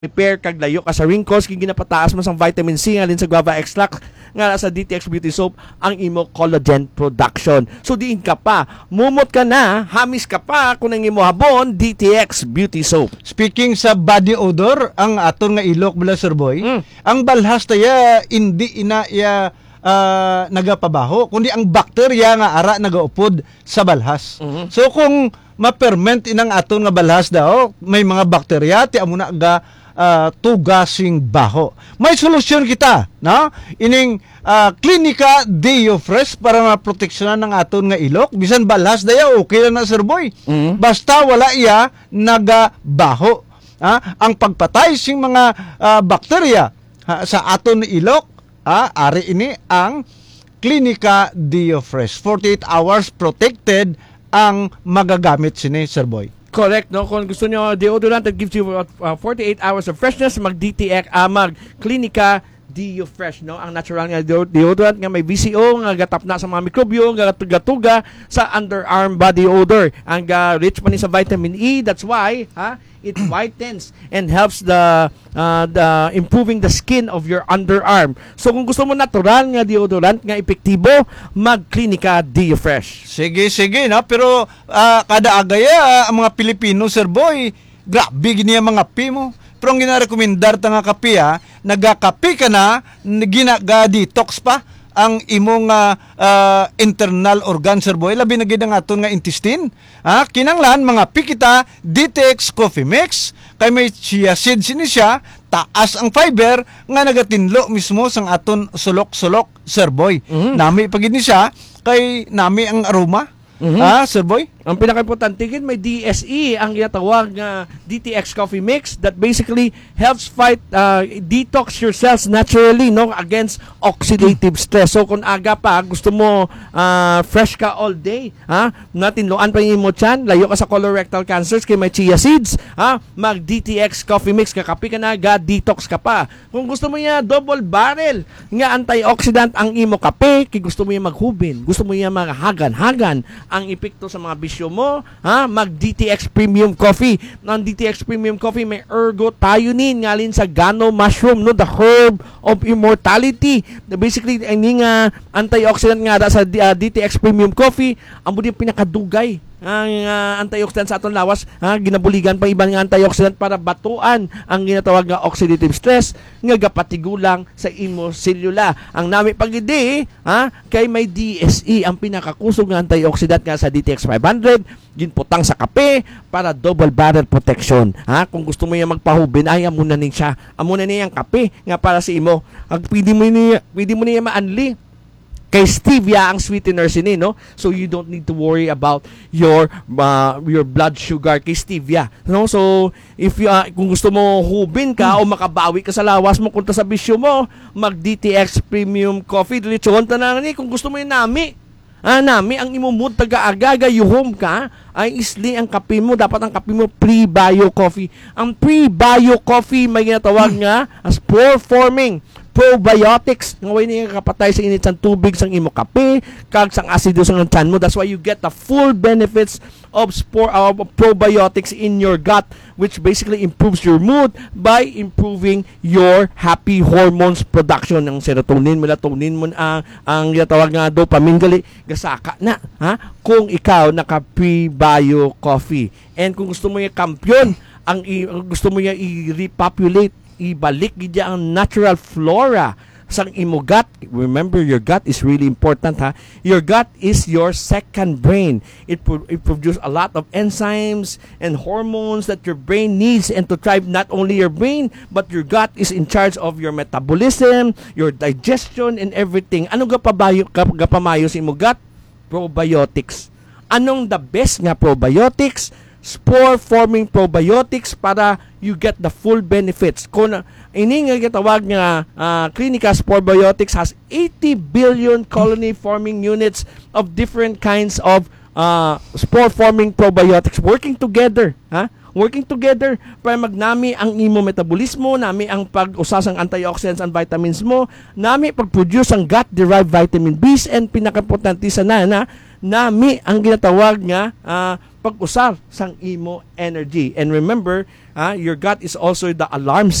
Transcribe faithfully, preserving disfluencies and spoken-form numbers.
repair kag layo ka sa wrinkles kay ginapataas mo sang vitamin C nga alin sa guava extract nga sa D T X Beauty Soap ang imo collagen production. So diin ka pa, mumot ka na, hamis ka pa kung ang imo habon D T X Beauty Soap. Speaking sa body odor, ang aton nga ilok bala Sir Boy, Mm. ang balhas taya hindi ina ya ah, nagapabaho kundi ang bakterya nga ara nagaupod sa balhas. Mhm. So kung ma-ferment inang aton nga balhas daw, may mga bakterya ti amo na ga ah, tugasing baho. May solusyon kita, no? Ining uh, Clinica Deo Fresh para maproteksyonan ng aton nga ilok. Bisan balhas daya okay lang na Sir Boy. Mhm. Basta wala iya nagabaho. Ha? Ang pagpatay sing mga ah, bakterya ha, sa aton ilok, ha, ari ini ang Clinica Deo Fresh. forty-eight hours protected ang magagamit sini Sir Boy. Correct, no? Kung gusto niyo deodorant that gives you uh, forty-eight hours of freshness, mag D T X, uh, mag Clinica Deo Fresh, no? Ang natural nga deodorant nga may V C O nga gatap na sa mga mikrobyo, nga gatuga sa underarm body odor. Ang uh, rich pa ni sa vitamin E, that's why, ha? It whitens and helps the uh, the improving the skin of your underarm. So kung gusto mo natural nga deodorant nga epektibo, mag Clinica Deo Fresh. Sige, sige, no? Pero ah, kada agaya, ang mga Pilipino, Sir Boy, grabe gini ang mga pi mo. Pero ang ginarekomendar ta nga kape, ha, nagakape ka na, ginaga-detox pa ang imong uh, uh, internal organ, Sir Boy, labi na gid ang aton nga intestine. Ha, kinanglan mga pikita D T X Coffee Mix kay may chia seeds ni siya, taas ang fiber nga nagatinlo mismo sang aton sulok-sulok, Sir Boy. Mhm. Nami pagid ni siya kay nami ang aroma. Mhm. Ha, Sir Boy? Ang pinaka-importante gid may D S E ang ginatawag nga D T X Coffee Mix that basically helps fight uh, detox your cells naturally, no, against oxidative stress. So kung aga pa gusto mo uh, fresh ka all day, ha, natinloan pa yung imo tiyan, layo ka sa colorectal cancers kay may chia seeds, ha, mag D T X Coffee Mix, kakapi ka na, ga detox ka pa. Kung gusto mo niya double barrel nga antioxidant ang imo kape, kay gusto mo niya maghubin, gusto mo niya maghagan-hagan ang epekto sa mga bisyo mo, ha, mag D T X Premium Coffee. Ang D T X Premium Coffee may ergothioneine ngalin sa gano mushroom, no, the herb of immortality. Basically ang nga antioxidant nga sa uh, D T X Premium Coffee, ang budi pinakadugay ang uh, antioxidant sa aton lawas, ha, ginabuligan pa ibang antioxidant para batuan ang ginatawag nga oxidative stress nga gapatigulang sa imo selula. Ang nami pagidi, ha, kay may D S E ang pinakakusog nga antioxidant nga sa D T X five hundred, ginputang sa kape para double barrel protection. Ha, kung gusto mo yang magpahubin, ay amo na ning siya. Amo na niyang kape nga para sa imo. Ang pwede mo niya, pwede mo niya maanli kay stevia ang sweetener sini, no? So you don't need to worry about your uh, your blood sugar kay stevia, no? So if you, uh, kung gusto mo hubin ka o makabawi ka sa lawas mo kunta sa bisyo mo, mag D T X Premium Coffee dilitsyon ta na ni kung gusto mo yung nami. Ah, nami ang imumud taga-agaga yuhom ka ay isli ang kape mo, dapat ang kape mo pre-bio coffee. Ang pre-bio coffee may ginatawag nga as pore forming probiotics nga way niya kapatay sa init sang tubig sang imo kape kag sang asido sang tiyan mo. That's why you get the full benefits of spore uh, probiotics in your gut, which basically improves your mood by improving your happy hormones production ng serotonin, melatonin mo uh, ang ginatawag nga dopamine gali gasaka na, ha, kung ikaw naka pre-bio coffee. And kung gusto mo yung kampiyon, ang, i- ang gusto mo yung i-repopulate, ibalik gid ang natural flora sang imo gut. Remember, your gut is really important, ha. Your gut is your second brain. It pro- it produces a lot of enzymes and hormones that your brain needs, and to thrive, not only your brain but your gut is in charge of your metabolism, your digestion and everything. Ano gapabayo gapamayo sa imo gut? Probiotics. Anong the best nga probiotics? Spore-forming probiotics para you get the full benefits. Kung ini nga gitawag nga uh, Clinica Spore Biotics has eighty billion colony-forming units of different kinds of uh, spore-forming probiotics working together, ha? Working together para magnami ang imo metabolismo, nami ang pag-usas ang antioxidants and vitamins mo, nami pag-produce ang gut-derived vitamin B's, and pinaka-importante sana na nami ang ginatawag nga ah, pag-usar sang imo energy. And remember, ah, your gut is also the alarm